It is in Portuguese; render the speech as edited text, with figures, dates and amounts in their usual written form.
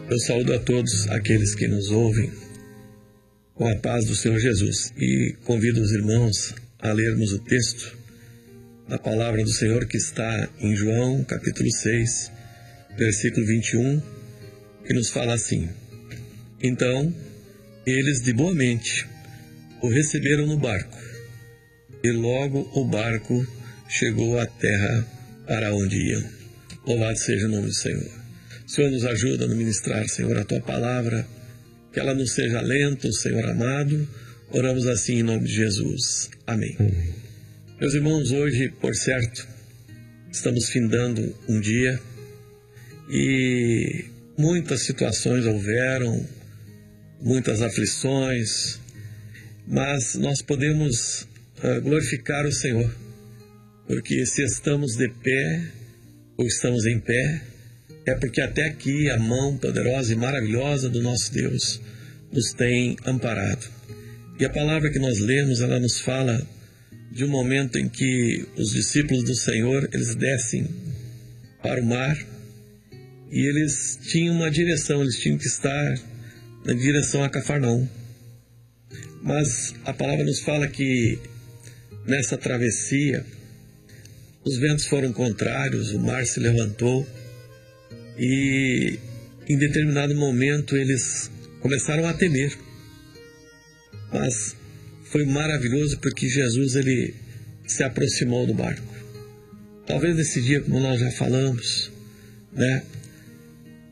Eu saúdo a todos aqueles que nos ouvem com a paz do Senhor Jesus e convido os irmãos a lermos o texto da palavra do Senhor que está em João, capítulo 6, versículo 21, que nos fala assim: Então, eles de boa mente o receberam no barco, e logo o barco chegou à terra para onde iam. Louvado seja o nome do Senhor. Senhor, nos ajuda a ministrar, Senhor, a Tua palavra, que ela não seja lenta, Senhor amado. Oramos assim em nome de Jesus. Amém. Meus irmãos, hoje, por certo, estamos findando um dia e muitas situações houveram, muitas aflições, mas nós podemos glorificar o Senhor, porque se estamos de pé ou estamos em pé, é porque até aqui a mão poderosa e maravilhosa do nosso Deus nos tem amparado. E a palavra que nós lemos, ela nos fala de um momento em que os discípulos do Senhor, eles descem para o mar e eles tinham uma direção, eles tinham que estar na direção a Cafarnaum. Mas a palavra nos fala que nessa travessia os ventos foram contrários, o mar se levantou e em determinado momento eles começaram a temer. Mas foi maravilhoso porque Jesus, ele se aproximou do barco. Talvez nesse dia, como nós já falamos,